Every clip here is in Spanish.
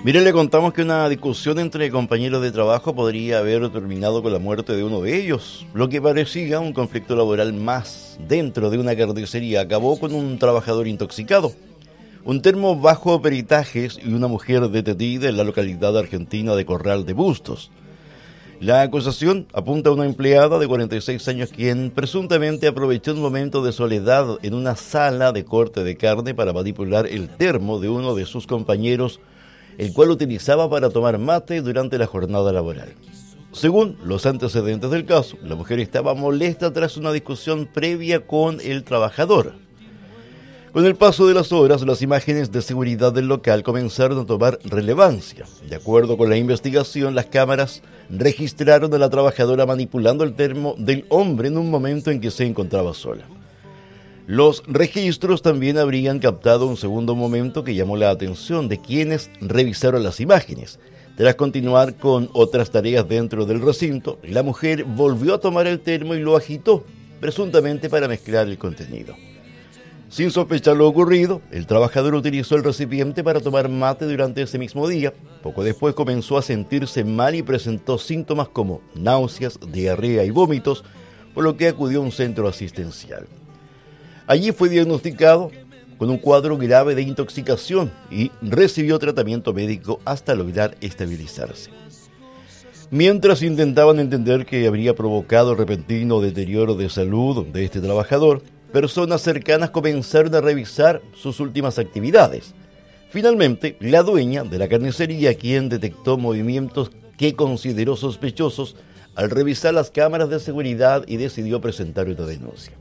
Mire, le contamos que una discusión entre compañeros de trabajo podría haber terminado con la muerte de uno de ellos. Lo que parecía un conflicto laboral más dentro de una carnicería acabó con un trabajador intoxicado. Un termo bajo peritajes y una mujer detenida en la localidad argentina de Corral de Bustos. La acusación apunta a una empleada de 46 años quien presuntamente aprovechó un momento de soledad en una sala de corte de carne para manipular el termo de uno de sus compañeros, el cual utilizaba para tomar mate durante la jornada laboral. Según los antecedentes del caso, la mujer estaba molesta tras una discusión previa con el trabajador. Con el paso de las horas, las imágenes de seguridad del local comenzaron a tomar relevancia. De acuerdo con la investigación, las cámaras registraron a la trabajadora manipulando el termo del hombre en un momento en que se encontraba sola. Los registros también habrían captado un segundo momento que llamó la atención de quienes revisaron las imágenes. Tras continuar con otras tareas dentro del recinto, la mujer volvió a tomar el termo y lo agitó, presuntamente para mezclar el contenido. Sin sospechar lo ocurrido, el trabajador utilizó el recipiente para tomar mate durante ese mismo día. Poco después comenzó a sentirse mal y presentó síntomas como náuseas, diarrea y vómitos, por lo que acudió a un centro asistencial. Allí fue diagnosticado con un cuadro grave de intoxicación y recibió tratamiento médico hasta lograr estabilizarse. Mientras intentaban entender qué habría provocado el repentino deterioro de salud de este trabajador, personas cercanas comenzaron a revisar sus últimas actividades. Finalmente, la dueña de la carnicería, quien detectó movimientos que consideró sospechosos al revisar las cámaras de seguridad y decidió presentar una denuncia.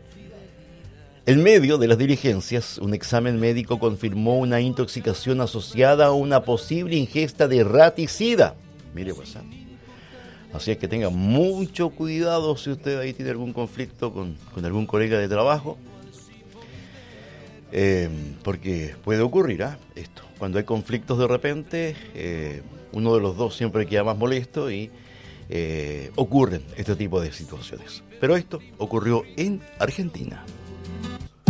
En medio de las diligencias, un examen médico confirmó una intoxicación asociada a una posible ingesta de raticida. Mire, pues, así es que tenga mucho cuidado si usted ahí tiene algún conflicto con algún colega de trabajo, porque puede ocurrir esto. Cuando hay conflictos de repente, uno de los dos siempre queda más molesto y ocurren este tipo de situaciones. Pero esto ocurrió en Argentina.